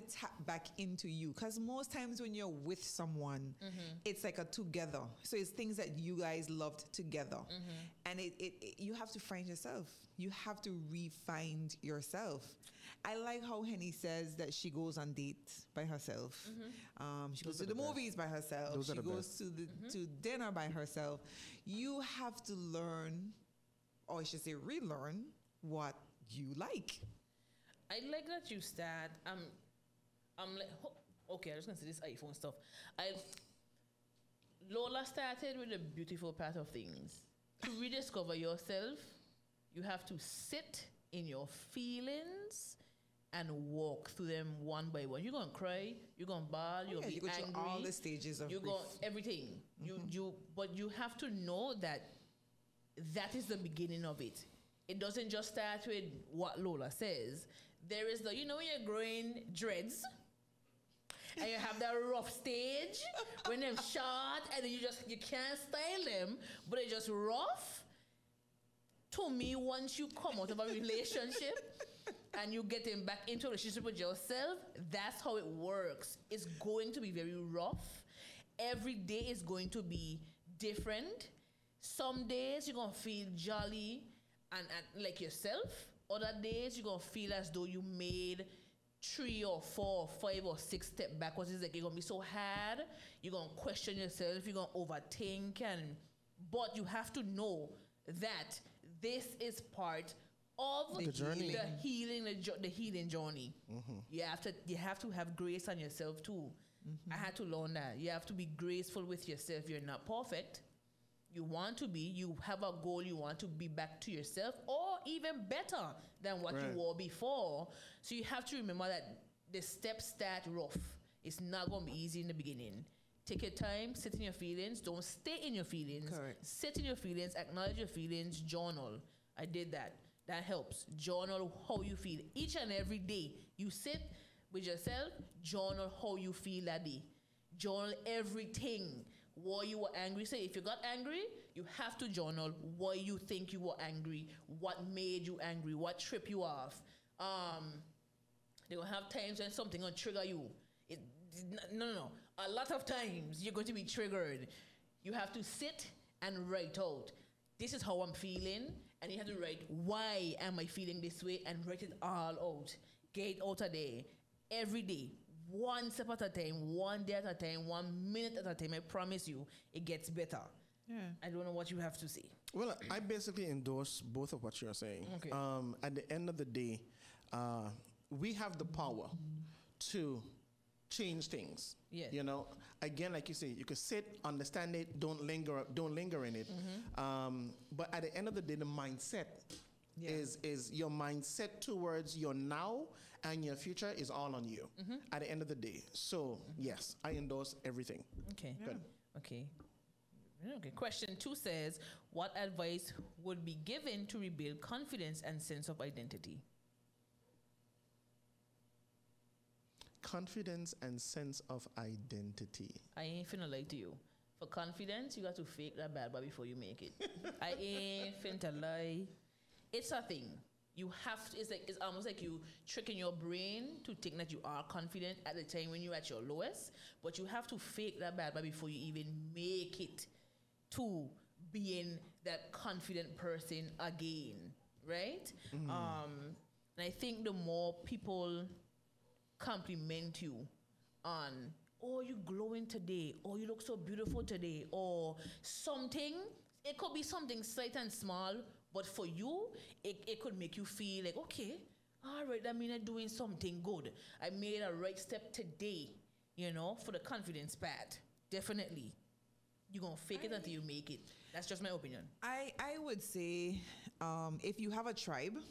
tap back into you, because most times when you're with someone, it's like a together. So it's things that you guys loved together, and it you have to find yourself. You have to re-find yourself. I like how Henny says that she goes on dates by herself. She goes to the movies by herself. She goes to dinner by herself. You have to learn, or I should say relearn, what you like. I like that you start. I'm like, okay, I'm just gonna say this iPhone stuff. Lola started with the beautiful part of things. To rediscover yourself, you have to sit in your feelings and walk through them one by one. You're gonna cry, you're gonna bawl, you're gonna be angry. All the stages of grief. Everything. But you have to know that is the beginning of it. It doesn't just start with what Lola says. There is when you're growing dreads and you have that rough stage when they're short and then you can't style them, but they're just rough. To me, once you come out of a relationship and you getting back into a relationship with yourself, that's how it works. It's going to be very rough. Every day is going to be different. Some days you're going to feel jolly and like yourself. Other days you're going to feel as though you made 3 or 4 or 5 or 6 steps backwards. It's like you're going to be so hard. You're going to question yourself. You're going to overthink. But you have to know that this is part of the journey, the healing journey. You have to have grace on yourself too. I had to learn that. You have to be graceful with yourself. You're not perfect. You want to be. You have a goal. You want to be back to yourself, or even better than what you were before. So you have to remember that the steps start rough. It's not going to be easy in the beginning. Take your time, sit in your feelings. Don't stay in your feelings. Correct. Sit in your feelings, acknowledge your feelings, journal. I did that. That helps. Journal how you feel. Each and every day, you sit with yourself, journal how you feel that day. Journal everything. Why you were angry. Say if you got angry, you have to journal why you think you were angry, what made you angry, what tripped you off. They will have times when something will trigger you. No. A lot of times you're going to be triggered. You have to sit and write out. This is how I'm feeling, and you have to write why am I feeling this way and write it all out. Get it out a day, every day. One step at a time, one day at a time, 1 minute at a time. I promise you, it gets better. Yeah. I don't know what you have to say. Well, I basically endorse both of what you're saying. Okay. At the end of the day, we have the power to change things. Yeah. Again, like you say, you can sit, understand it, don't linger in it. But at the end of the day, the mindset is your mindset towards your now and your future is all on you at the end of the day. So yes, I endorse everything. Okay. Good. Okay. Question 2 says, what advice would be given to rebuild confidence and sense of identity? Confidence and sense of identity. I ain't finna lie to you. For confidence, you got to fake that bad boy before you make it. I ain't finna lie. It's a thing. You have to, it's almost like you tricking your brain to think that you are confident at the time when you're at your lowest, but you have to fake that bad boy before you even make it to being that confident person again, right? And I think the more people compliment you on, oh, you glowing today, or you look so beautiful today, or something. It could be something slight and small, but for you, it could make you feel like, okay, all right, that means I'm doing something good. I made a right step today, for the confidence part. Definitely. You're going to fake it until you make it. That's just my opinion. I would say if you have a tribe,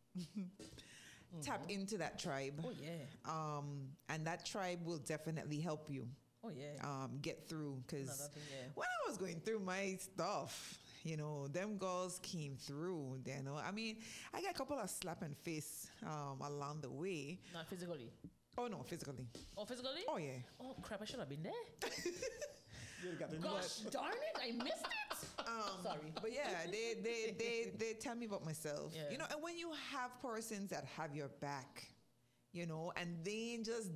tap into that tribe. Oh, yeah. And that tribe will definitely help you. Oh, yeah. Get through. Because yeah. when I was going through my stuff, them girls came through. I mean, I got a couple of slap and face along the way. Not physically. Oh, no, physically. Oh, physically? Oh, yeah. Oh, crap, I should have been there. Gosh, darn it, I missed it. Sorry. But yeah, they tell me about myself. Yeah. And when you have persons that have your back, and they ain't just